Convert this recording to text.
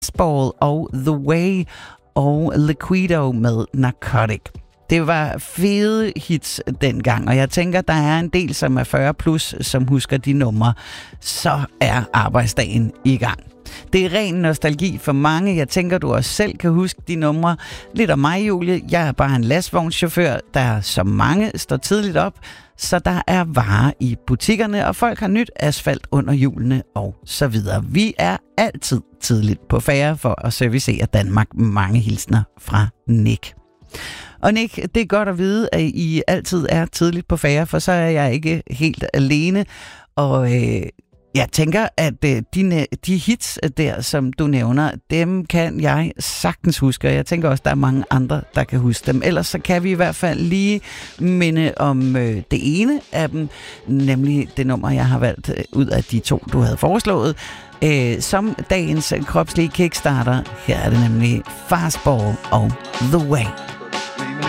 Fastball og The Way og Liquido med Narcotic. Det var fede hits dengang, og jeg tænker, der er en del, som er 40 plus, som husker de numre. Så er arbejdsdagen i gang. Det er ren nostalgi for mange. Jeg tænker, du også selv kan huske de numre. Lidt om mig, Julie. Jeg er bare en lastvognschauffør, der som mange står tidligt op, så der er varer i butikkerne, og folk har nyt asfalt under hjulene og så videre. Vi er altid tidligt på færre for at servicere Danmark. Mange hilsner fra Nick. Og Nick, det er godt at vide, at I altid er tidligt på færre, for så er jeg ikke helt alene. Og jeg tænker, at de hits der, som du nævner, dem kan jeg sagtens huske. Og jeg tænker også, at der er mange andre, der kan huske dem. Ellers så kan vi i hvert fald lige minde om det ene af dem, nemlig det nummer, jeg har valgt ud af de to, du havde foreslået. Som dagens kropslige kickstarter, her er det nemlig Fastball og The Way.